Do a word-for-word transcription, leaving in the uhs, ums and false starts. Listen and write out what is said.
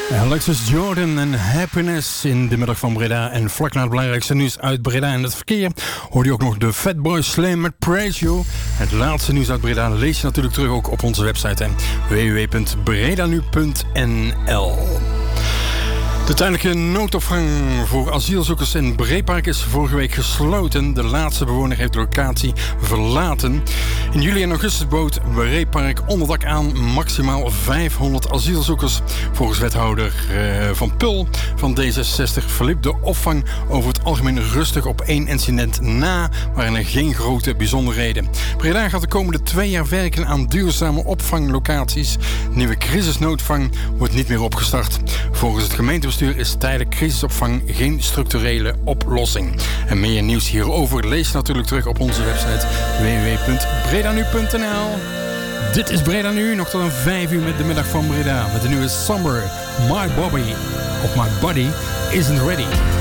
Alexis Jordan en Happiness in de middag van Breda. En vlak na het belangrijkste nieuws uit Breda en het verkeer hoorde je ook nog de Fatboy Slim met Praise You. Het laatste nieuws uit Breda lees je natuurlijk terug ook op onze website w w w punt bredanu punt n l. De tijdelijke noodopvang voor asielzoekers in Breepark is vorige week gesloten. De laatste bewoner heeft de locatie verlaten. In juli en augustus bood Breepark onderdak aan maximaal vijfhonderd asielzoekers. Volgens wethouder uh, Van Pul van D zesenzestig verliep de opvang over het algemeen rustig. Op één incident na waren er geen grote bijzonderheden. Breda gaat de komende twee jaar werken aan duurzame opvanglocaties. Nieuwe crisisnoodvang wordt niet meer opgestart. Volgens het gemeentebestuur is tijdelijk crisisopvang geen structurele oplossing. En meer nieuws hierover lees je natuurlijk terug op onze website w w w punt bredanu punt n l. Dit is Breda Nu, nog tot een vijf uur met de middag van Breda. Met de nieuwe Summer, My Bobby of My Body Isn't Ready.